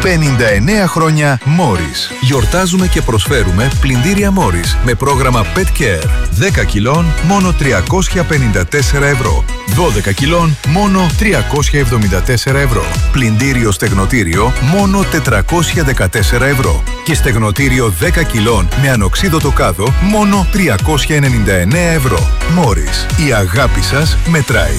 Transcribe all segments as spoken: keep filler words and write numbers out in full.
πενήντα εννέα χρόνια Morris. Γιορτάζουμε και προσφέρουμε πλυντήρια Morris με πρόγραμμα Pet Care. δέκα κιλών μόνο τριακόσια πενήντα τέσσερα ευρώ. δώδεκα κιλών μόνο τριακόσια εβδομήντα τέσσερα ευρώ. Πλυντήριο στεγνοτήριο μόνο τετρακόσια δεκατέσσερα ευρώ. Και στεγνοτήριο δέκα κιλών με ανοξίδωτο κάδο μόνο τριακόσια ενενήντα εννέα ευρώ. Morris. Η αγάπη σας μετράει.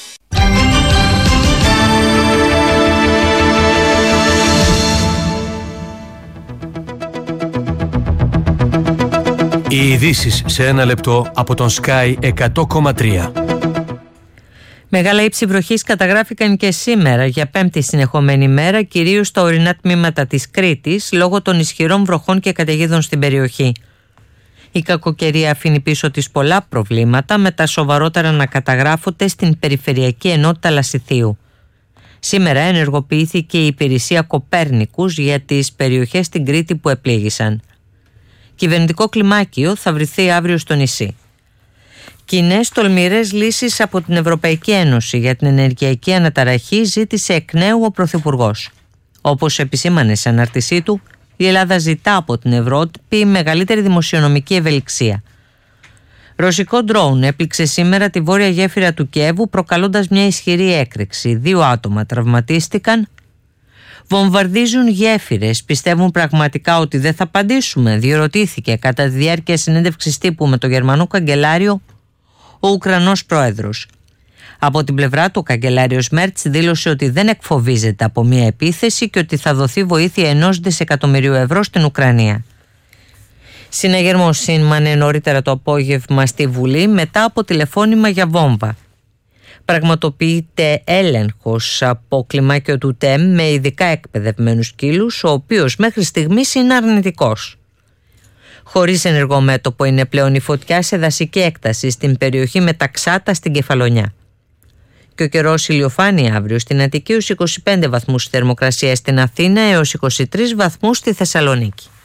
Οι ειδήσεις σε ένα λεπτό από τον Sky εκατό κόμμα τρία. Μεγάλα ύψη βροχής καταγράφηκαν και σήμερα για πέμπτη συνεχόμενη μέρα, κυρίως στα ορεινά τμήματα της Κρήτης, λόγω των ισχυρών βροχών και καταιγίδων στην περιοχή. Η κακοκαιρία αφήνει πίσω της πολλά προβλήματα, με τα σοβαρότερα να καταγράφονται στην Περιφερειακή Ενότητα Λασιθίου. Σήμερα ενεργοποιήθηκε η υπηρεσία Κοπέρνικους για τις περιοχές στην Κρήτη που επλήγησαν. Κυβερνητικό κλιμάκιο θα βρεθεί αύριο στο νησί. Κοινές τολμηρές λύσεις από την Ευρωπαϊκή Ένωση για την ενεργειακή αναταραχή ζήτησε εκ νέου ο Πρωθυπουργός. Όπως επισήμανε σε ανάρτησή του, η Ελλάδα ζητά από την Ευρώπη μεγαλύτερη δημοσιονομική ευελιξία. Ρωσικό ντρόουν έπληξε σήμερα τη βόρεια γέφυρα του Κιέβου, προκαλώντας μια ισχυρή έκρηξη. Δύο άτομα τραυματίστηκαν. Βομβαρδίζουν γέφυρες. Πιστεύουν πραγματικά ότι δεν θα απαντήσουμε? Διερωτήθηκε κατά τη διάρκεια συνέντευξης τύπου με τον Γερμανό καγκελάριο ο Ουκρανός πρόεδρος. Από την πλευρά του, ο καγκελάριος Μέρτς δήλωσε ότι δεν εκφοβίζεται από μια επίθεση και ότι θα δοθεί βοήθεια ενός δισεκατομμυρίου ευρώ στην Ουκρανία. Συναγερμός σήμανε νωρίτερα το απόγευμα στη Βουλή μετά από τηλεφώνημα για βόμβα. Πραγματοποιείται έλεγχος από κλιμάκιο του ΤΕΜ με ειδικά εκπαιδευμένους σκύλους, ο οποίος μέχρι στιγμής είναι αρνητικός. Χωρίς ενεργό μέτωπο είναι πλέον η φωτιά σε δασική έκταση στην περιοχή Μεταξάτα στην Κεφαλονιά. Και ο καιρός ηλιοφάνει αύριο στην Αττική ως είκοσι πέντε βαθμούς θερμοκρασία, στην Αθήνα έως είκοσι τρεις βαθμούς στη Θεσσαλονίκη.